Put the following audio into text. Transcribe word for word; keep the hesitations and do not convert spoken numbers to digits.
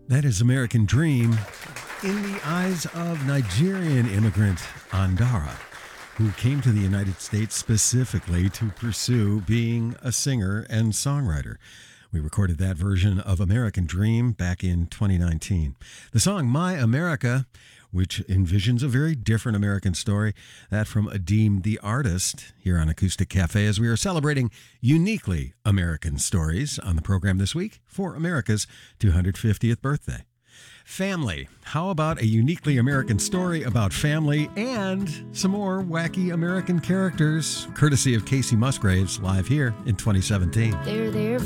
That is American Dream in the eyes of Nigerian immigrant Andara, who came to the United States specifically to pursue being a singer and songwriter. We recorded that version of American Dream back in twenty nineteen. The song My America, which envisions a very different American story, that from Adeem the Artist here on Acoustic Cafe, as we are celebrating uniquely American stories on the program this week for America's two hundred fiftieth birthday. Family. How about a uniquely American story about family and some more wacky American characters, courtesy of Casey Musgraves, live here in twenty seventeen. They're there